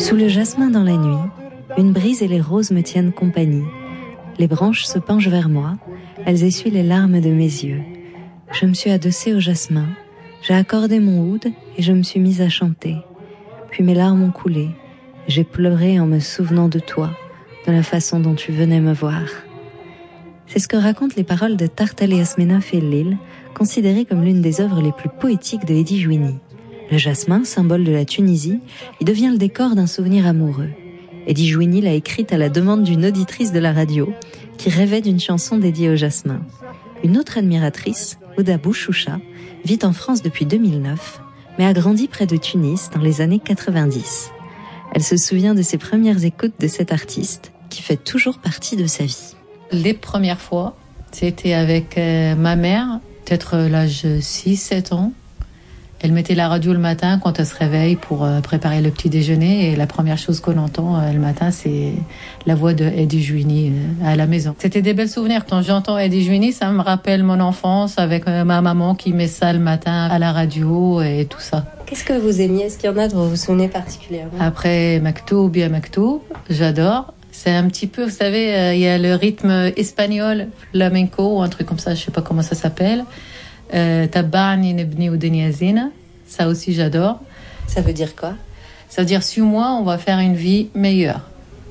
Sous le jasmin dans la nuit, une brise et les roses me tiennent compagnie. Les branches se penchent vers moi, elles essuient les larmes de mes yeux. Je me suis adossée au jasmin, j'ai accordé mon oud et je me suis mise à chanter. Puis mes larmes ont coulé, j'ai pleuré en me souvenant de toi, de la façon dont tu venais me voir. C'est ce que racontent les paroles de Tartel Yasmina Fellil, considérée comme l'une des œuvres les plus poétiques de Hedi Jouini. Le jasmin, symbole de la Tunisie, y devient le décor d'un souvenir amoureux. Hedi Jouini l'a écrite à la demande d'une auditrice de la radio qui rêvait d'une chanson dédiée au jasmin. Une autre admiratrice, Ouda Bouchoucha, vit en France depuis 2009, mais a grandi près de Tunis dans les années 90. Elle se souvient de ses premières écoutes de cet artiste, qui fait toujours partie de sa vie. Les premières fois, c'était avec ma mère, peut-être l'âge 6-7 ans. Elle mettait la radio le matin quand elle se réveille pour préparer le petit déjeuner. Et la première chose qu'on entend le matin, c'est la voix de Hedi Jouini à la maison. C'était des belles souvenirs. Quand j'entends Hedi Jouini, ça me rappelle mon enfance avec ma maman qui met ça le matin à la radio et tout ça. Qu'est-ce que vous aimiez? Est-ce qu'il y en a dont vous vous souvenez particulièrement? Après Maktoub, bien Maktoub, j'adore. C'est un petit peu, vous savez, il y a le rythme espagnol, flamenco, un truc comme ça, je sais pas comment ça s'appelle. Tabani nebni ou deniazina, ça aussi j'adore. Ça veut dire quoi? Ça veut dire suis-moi, on va faire une vie meilleure.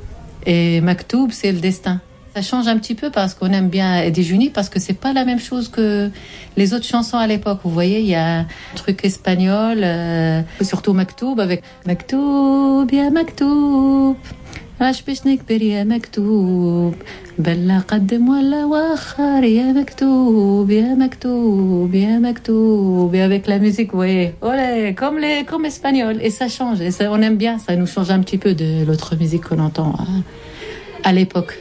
Et Maktoub, c'est le destin. Ça change un petit peu parce qu'on aime bien Hedi Jouini, parce que c'est pas la même chose que les autres chansons à l'époque. Vous voyez, il y a un truc espagnol, surtout Maktoub avec Maktoub, ya Maktoub. عاش باش نكبر يا مكتوب بلا قدم ولا واخر يا مكتوب يا مكتوب يا مكتوب et avec la musique vous voyez olé comme espagnol et ça change et ça, on aime bien, ça nous change un petit peu de l'autre musique qu'on entend à l'époque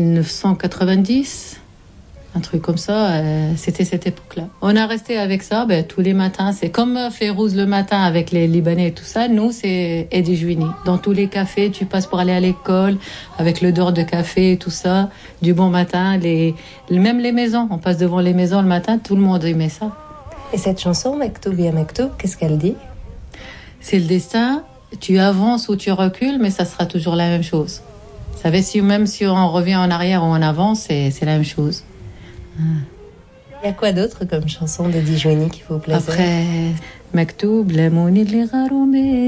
1990 un truc comme ça, c'était cette époque-là. On a resté avec ça, tous les matins. C'est comme Férouz le matin avec les Libanais et tout ça. Nous, c'est Hedi Jouini. Dans tous les cafés, tu passes pour aller à l'école avec l'odeur de café et tout ça. Du bon matin, même les maisons. On passe devant les maisons le matin, tout le monde aimait ça. Et cette chanson, Maktoub ya Maktoub, qu'est-ce qu'elle dit? C'est le destin. Tu avances ou tu recules, mais ça sera toujours la même chose. Vous savez, même si on revient en arrière ou en avant, c'est la même chose. Il y a quoi d'autre comme chanson d'Hedi Jouini qui vous plaisait? Après مكتوب لموني اللي غاروا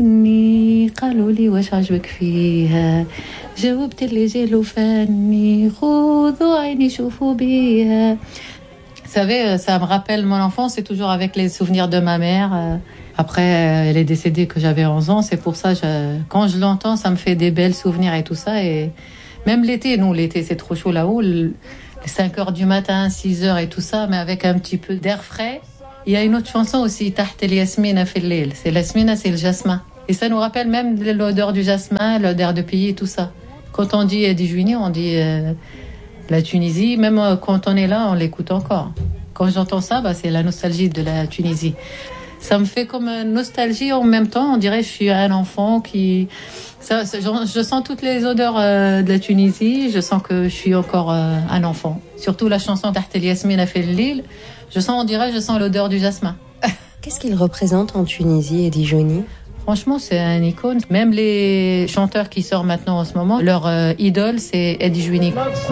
مني قالوا لي واش عجبك فيها جاوبت اللي جالو فاني خذوا عيني شوفوا بيها. Vous savez, ça me rappelle mon enfance, c'est toujours avec les souvenirs de ma mère. Après, elle est décédée que j'avais 11 ans, c'est pour ça, quand je l'entends, ça me fait des belles souvenirs et tout ça. Et même l'été, l'été c'est trop chaud là-haut. 5h du matin, 6h et tout ça, mais avec un petit peu d'air frais. Il y a une autre chanson aussi, Tartel Yasmina Fellil. C'est l'Yasmina, c'est le jasmin. Et ça nous rappelle même l'odeur du jasmin, l'odeur de pays et tout ça. Quand on dit Hedi Jouini, on dit la Tunisie. Même quand on est là, on l'écoute encore. Quand j'entends ça, c'est la nostalgie de la Tunisie. Ça me fait comme une nostalgie en même temps. On dirait que je suis un enfant qui... je sens toutes les odeurs de la Tunisie. Je sens que je suis encore un enfant. Surtout la chanson Tartel Yasmina Fellil. Je sens l'odeur du jasmin. Qu'est-ce qu'il représente en Tunisie, Hedi Jouini? Franchement, c'est un icône. Même les chanteurs qui sortent maintenant en ce moment, leur idole, c'est Hedi Jouini.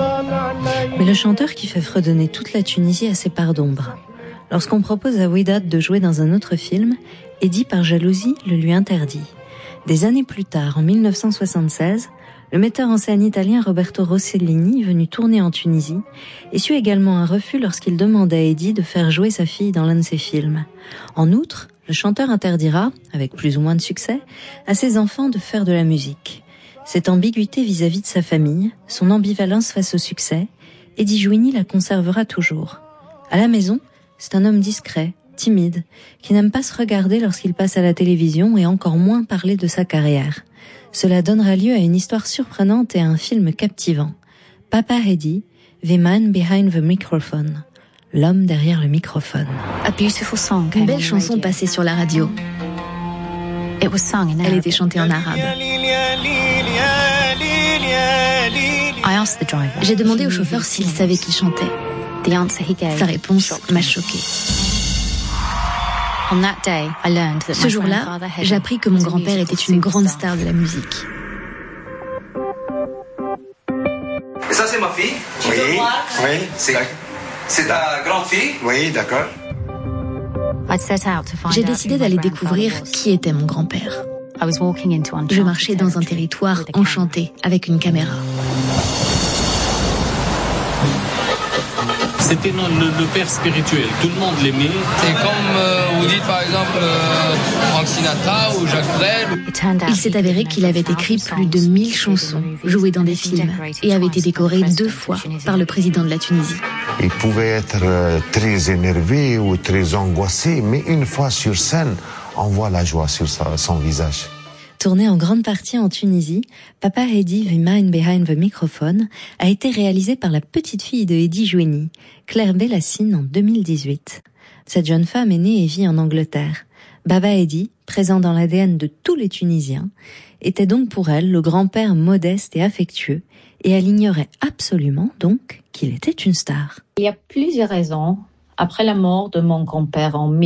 Mais le chanteur qui fait fredonner toute la Tunisie a ses parts d'ombre. Lorsqu'on propose à Ouidat de jouer dans un autre film, Hedi, par jalousie, le lui interdit. Des années plus tard, en 1976, le metteur en scène italien Roberto Rossellini, venu tourner en Tunisie, essuie également un refus lorsqu'il demande à Hedi de faire jouer sa fille dans l'un de ses films. En outre, le chanteur interdira, avec plus ou moins de succès, à ses enfants de faire de la musique. Cette ambiguïté vis-à-vis de sa famille, son ambivalence face au succès, Hedi Jouini la conservera toujours. À la maison, c'est un homme discret, timide, qui n'aime pas se regarder lorsqu'il passe à la télévision et encore moins parler de sa carrière. Cela donnera lieu à une histoire surprenante et à un film captivant. Papa Hedi, The Man Behind the Microphone. L'homme derrière le microphone. Une belle chanson passée sur la radio. Elle était chantée en arabe. J'ai demandé au chauffeur s'il savait qu'il chantait. Sa réponse m'a choquée. Ce jour-là, j'ai appris que mon grand-père était une grande star de la musique. ma fille. Oui, oui. C'est ta grande fille. Oui, d'accord. J'ai décidé d'aller découvrir qui était mon grand-père. Je marchais dans un territoire enchanté avec une caméra. C'était le père spirituel, tout le monde l'aimait. C'est comme vous dites par exemple Frank Sinatra ou Jacques Brel. Il s'est avéré qu'il avait écrit plus de 1000 chansons, jouées dans des films, et avait été décoré 2 fois par le président de la Tunisie. Il pouvait être très énervé ou très angoissé, mais une fois sur scène, on voit la joie sur son visage. Tourné en grande partie en Tunisie, Papa Eddie The Man Behind the Microphone a été réalisé par la petite fille de Eddie Joueni, Claire Bellassine, en 2018. Cette jeune femme est née et vit en Angleterre. Baba Eddie, présent dans l'ADN de tous les Tunisiens, était donc pour elle le grand-père modeste et affectueux, et elle ignorait absolument donc qu'il était une star. Il y a plusieurs raisons. Après la mort de mon grand-père en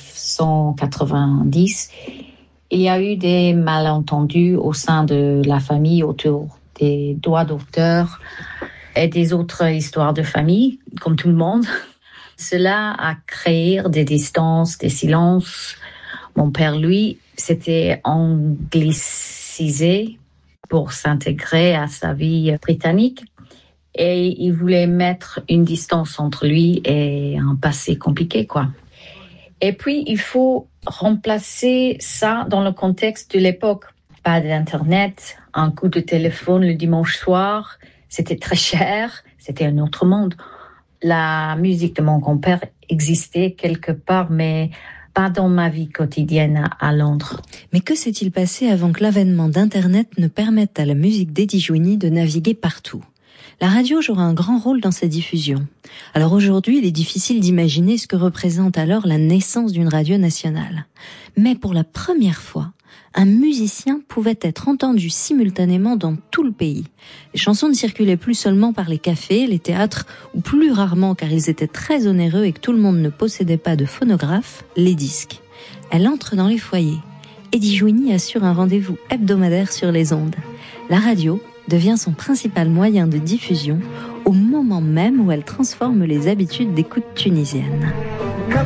1990, il y a eu des malentendus au sein de la famille autour des droits d'auteur et des autres histoires de famille, comme tout le monde. Cela a créé des distances, des silences. Mon père, lui, s'était anglicisé pour s'intégrer à sa vie britannique et il voulait mettre une distance entre lui et un passé compliqué, quoi. Et puis, il faut remplacer ça dans le contexte de l'époque. Pas d'Internet, un coup de téléphone le dimanche soir, c'était très cher, c'était un autre monde. La musique de mon grand-père existait quelque part, mais pas dans ma vie quotidienne à Londres. Mais que s'est-il passé avant que l'avènement d'Internet ne permette à la musique d'Eddie Joueni de naviguer partout ? La radio jouera un grand rôle dans sa diffusion. Alors aujourd'hui, il est difficile d'imaginer ce que représente alors la naissance d'une radio nationale. Mais pour la première fois, un musicien pouvait être entendu simultanément dans tout le pays. Les chansons ne circulaient plus seulement par les cafés, les théâtres, ou plus rarement, car ils étaient très onéreux et que tout le monde ne possédait pas de phonographe, les disques. Elle entre dans les foyers. Eddie Joueni assure un rendez-vous hebdomadaire sur les ondes. La radio devient son principal moyen de diffusion au moment même où elle transforme les habitudes d'écoute tunisiennes.